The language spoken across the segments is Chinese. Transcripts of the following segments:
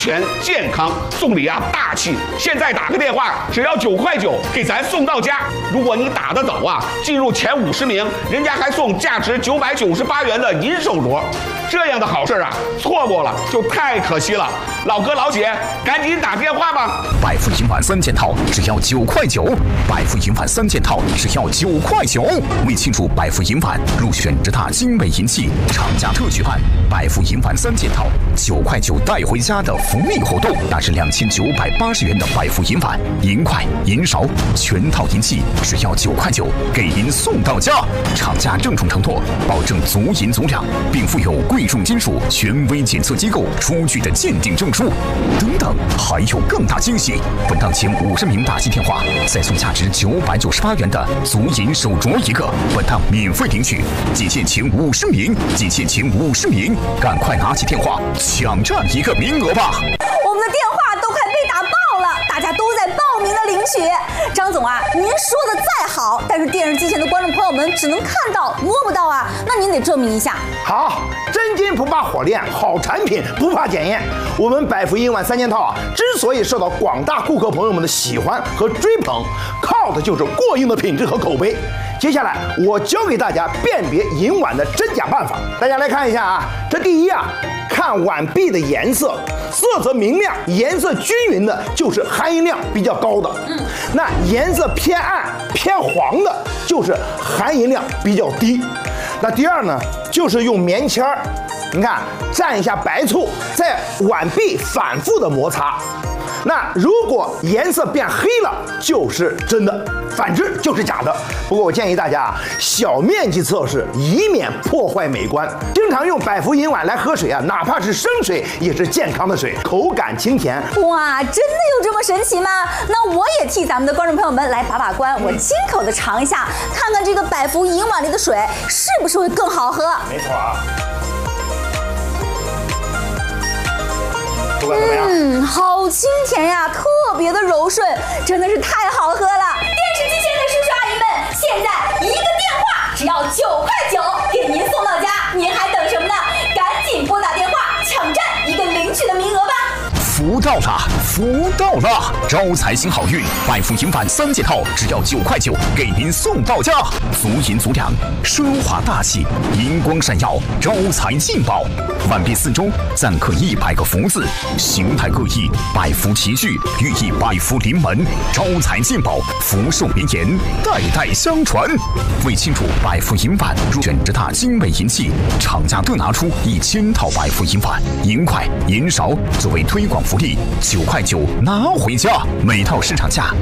全健康，送礼啊大气！现在打个电话，只要9块9，给咱送到家。如果你打得早啊，进入前50名，人家还送价值998元的银手镯。这样的好事啊，错过了就太可惜了。老哥老姐，赶紧打电话吧！ 百富银晚3件套只要9块9，百富银晚3件套只要9块9。为庆祝百富银晚入选10大精美银器，厂家特举办百富银晚3件套9块9带回家的福利活动，价值2980元的百富银碗、银筷、银勺全套银器只要9块9，给您送到家。厂家郑重承诺，保证足银足量，并附有贵重金属权威检测机构出具的鉴定证书。等等，还有更大惊喜！本档前50名打进电话，再送价值998元的足银手镯一个，本档免费领取。仅限前50名，仅限前50名，赶快拿起电话抢占一个名额吧！ 我们的电话都快被打爆了，大家都在报名的领取。张总啊，您说的再好，但是电视机前的观众朋友们只能看到摸不到啊，那您得证明一下。 好，真金不怕火炼，好产品不怕检验。我们百富银碗3件套啊，之所以受到广大顾客朋友们的喜欢和追捧，靠的就是过硬的品质和口碑。接下来我教给大家辨别银碗的真假办法，大家来看一下啊。这第一啊，看碗壁的颜色，色泽明亮、颜色均匀的，就是含银量比较高的。那颜色偏暗、偏黄的，就是含银量比较低。那第二呢，就是用棉签儿，你看蘸一下白醋，在碗壁反复的摩擦。那如果颜色变黑了，就是真的，反之就是假的。不过我建议大家小面积测试，以免破坏美观。经常用百富银碗来喝水啊，哪怕是生水也是健康的水，口感清甜。 哇，真的有这么神奇吗？那我也替咱们的观众朋友们来把把关，我亲口的尝一下，看看这个百富银碗里的水是不是会更好喝。 没错啊。不管怎么样， 好清甜呀，特别的柔顺，真的是太好喝了。电视机前的叔叔阿姨们，现在一个电话只要9块9，给您送到家，您还等什么呢？赶紧拨打电话，抢占一个领取的名额吧。 福到了，福到了！招财星好运，百富银碗3件套只要9块9，给您送到家。足银足量，奢华大气，银光闪耀，招财进宝。碗壁4周錾刻100个福字，形态各异，百福齐聚，寓意百福临门，招财进宝，福寿绵延，代代相传。为庆祝百富银碗入选10大精美银器，厂家各拿出1000套百富银碗、银筷、银勺作为推广福利，9块9拿回家，每套市场价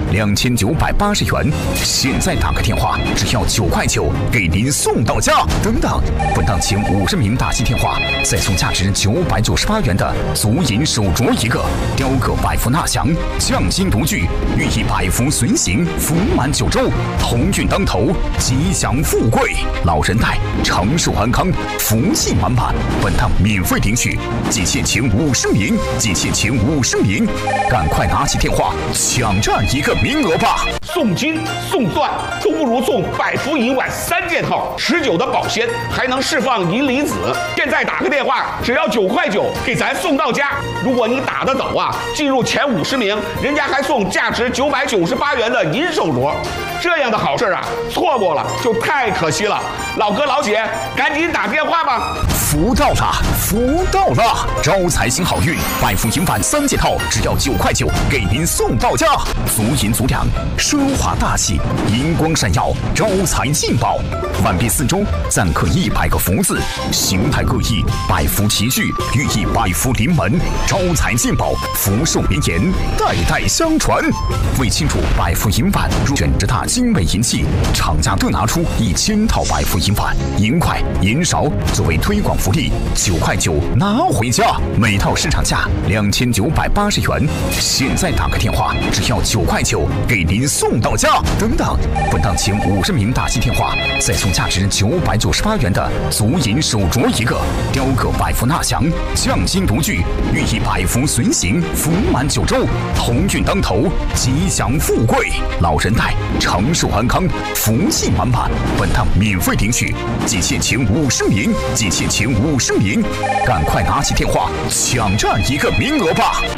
2980元。现在打个电话，只要9块9，给您送到家。等等，本档前50名打进电话，再送价值998元的足银手镯一个，雕刻百福纳祥，匠心独具，寓意百福随行，福满9州，鸿运当头，吉祥富贵，老人带长寿安康，福气满满。本档免费领取，仅限前50名，仅限前50名，赶快拿起电话抢占一个名额吧！ 送金送钻都不如送百福银碗3件套，持久的保鲜，还能释放银离子。现在打个电话，只要9块9，给咱送到家。如果你打得早啊，进入前50名，人家还送价值998元的银手镯。这样的好事啊，错过了就太可惜了。老哥老姐，赶紧打电话吧！ 福到了，福到了！招财星好运，百富银碗3件套只要9块9，给您送到家。足银足量，奢华大气，银光闪耀，招财进宝。碗壁4周錾刻100个福字，形态各异，百福齐聚，寓意百福临门，招财进宝，福寿绵延，代代相传。为庆祝百富银碗入选10大精美银器，厂家各拿出1000套百富银碗、银筷、银勺作为推广福利，9块9拿回家，每套市场价2980元。现在打个电话，只要9块9，给您送到家。等等，本档前50名打进电话，再送总价值998元的足银手镯一个，雕刻百福纳祥，匠心独具，寓意百福随行，福满9州，鸿运当头，吉祥富贵，老人带，长寿安康，福气满满。本档免费领取，仅限前50名，赶快拿起电话抢占一个名额吧！